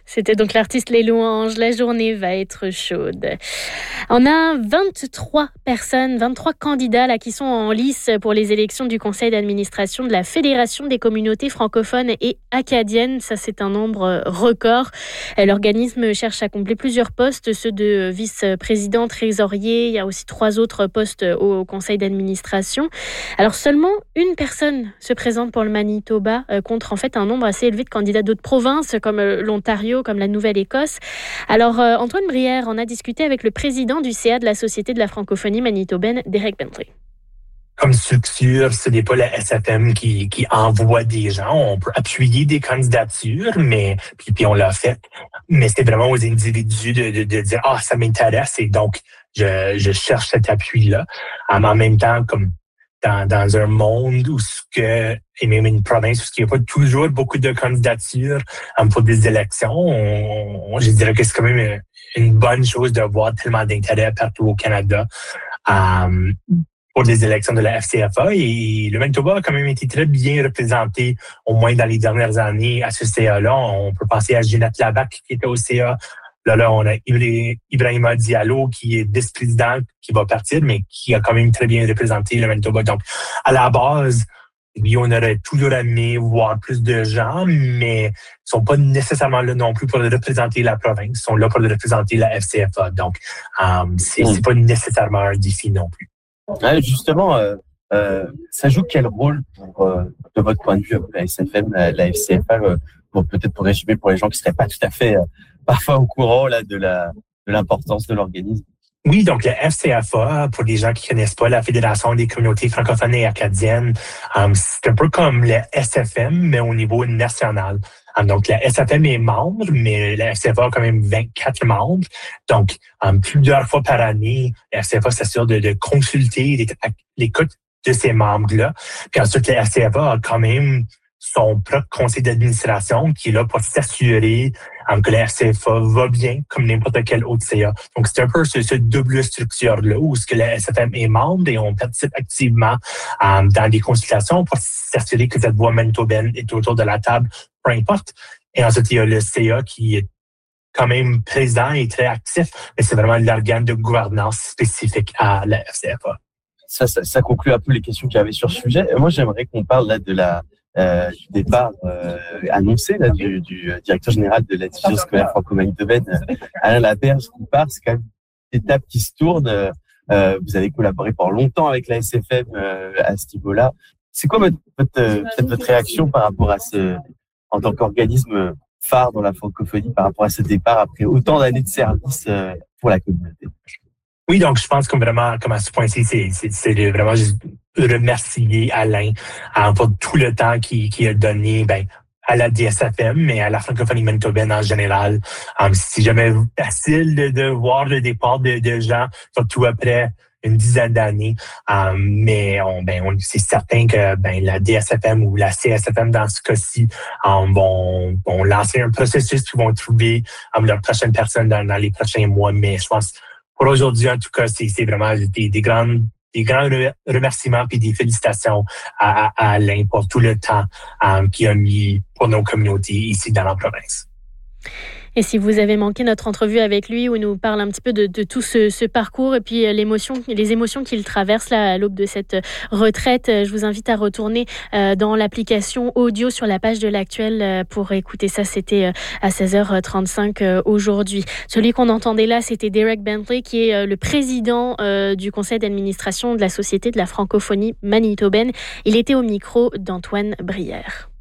C'était donc l'artiste Les Louanges. La journée va être chaude. On a 23 personnes, 23 candidats là, qui sont en lice pour les élections du conseil d'administration de la Fédération des communautés francophones et acadiennes. Ça, c'est un nombre record. L'organisme cherche à combler plusieurs postes, ceux de vice-président, trésorier. Il y a aussi 3 autres postes au conseil d'administration. Alors, seulement une personne se présente pour le Manitoba contre en fait un nombre assez élevé de candidats d'autres provinces comme l'Ontario, comme la Nouvelle-Écosse. Alors, Antoine Brière, on a discuté avec le président du CA de la Société de la francophonie manitobaine, Derek Bentley. Comme structure, ce n'est pas la SFM qui envoie des gens. On peut appuyer des candidatures, mais puis on l'a fait. Mais c'est vraiment aux individus de dire « ça m'intéresse » et donc je cherche cet appui-là. En même temps, comme dans un monde et même une province où il n'y a pas toujours beaucoup de candidatures pour des élections, je dirais que c'est quand même une bonne chose de voir tellement d'intérêt partout au Canada pour les élections de la FCFA. Et le Manitoba a quand même été très bien représenté, au moins dans les dernières années, à ce CA-là. On peut penser à Ginette Labac qui était au CA. Là, on a Ibrahima Diallo qui est vice-président, qui va partir, mais qui a quand même très bien représenté le Manitoba. Donc, à la base, oui, on aurait toujours aimé voir plus de gens, mais ils sont pas nécessairement là non plus pour représenter la province. Ils sont là pour représenter la FCFA. Donc, c'est pas nécessairement un défi non plus. Justement, ça joue quel rôle de votre point de vue, la SFM, la FCFA, peut-être pour résumer pour les gens qui seraient pas tout à fait parfois au courant là de l'importance de l'organisme? Oui, donc la FCFA, pour les gens qui connaissent pas, la Fédération des communautés francophones et acadiennes, c'est un peu comme la SFM, mais au niveau national. Donc la SFM est membre, mais la FCFA a quand même 24 membres. Donc, plusieurs fois par année, la FCFA s'assure de consulter l'écoute de ces membres-là. Puis ensuite, la FCFA a quand même son propre conseil d'administration qui est là pour s'assurer que la FCFA va bien comme n'importe quel autre CA. Donc, c'est un peu ce double structure-là où la SFM est membre et on participe activement dans des consultations pour s'assurer que cette voix manitobaine est autour de la table, peu importe. Et ensuite, il y a le CA qui est quand même présent et très actif, mais c'est vraiment l'organe de gouvernance spécifique à la FCFA. Ça conclut un peu les questions qu'il y avait sur ce sujet. Moi, j'aimerais qu'on parle là de du départ annoncé là, du directeur général de la division scolaire franco-manitobaine, Alain Laberge, qui part. C'est quand même une étape qui se tourne. Vous avez collaboré pendant longtemps avec la SFM à ce niveau-là. C'est quoi votre réaction par rapport à en tant qu'organisme phare dans la francophonie, par rapport à ce départ après autant d'années de service pour la communauté? Oui, donc je pense que vraiment, comme à ce point-ci, c'est vraiment juste remercier Alain pour tout le temps qu'il a donné à la DSFM, mais à la francophonie manitobaine en général. C'est jamais facile de voir le départ de gens, surtout après une dizaine d'années. Mais c'est certain que la DSFM ou la CSFM dans ce cas-ci vont lancer un processus qui vont trouver leur prochaine personne dans les prochains mois. Mais je pense pour aujourd'hui, en tout cas, c'est vraiment des grands remerciements et des félicitations à Alain pour tout le temps qu'il a mis pour nos communautés ici dans la province. Et si vous avez manqué notre entrevue avec lui où il nous parle un petit peu de tout ce parcours et puis les émotions qu'il traverse là, à l'aube de cette retraite, je vous invite à retourner dans l'application audio sur la page de l'Actuel pour écouter ça. C'était à 16h35 aujourd'hui. Celui qu'on entendait là, c'était Derek Bentley qui est le président du conseil d'administration de la Société de la francophonie manitobaine. Il était au micro d'Antoine Brière.